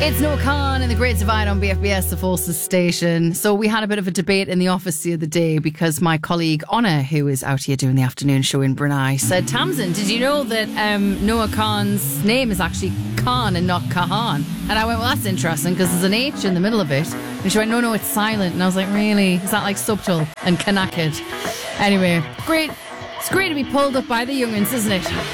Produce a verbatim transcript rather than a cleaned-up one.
It's Noah Khan in the Great Divide on B F B S, the Forces station. So we had a bit of a debate in the office the other day because my colleague Honor, who is out here doing the afternoon show in Brunei, said, Tamsin, did you know that um, Noah Khan's name is actually Khan and not Kahan? And I went, well, that's interesting because there's an H in the middle of it. And she went, no, no, it's silent. And I was like, really? Is that like subtle and Kanakid? Anyway, great. It's great to be pulled up by the young'uns, isn't it?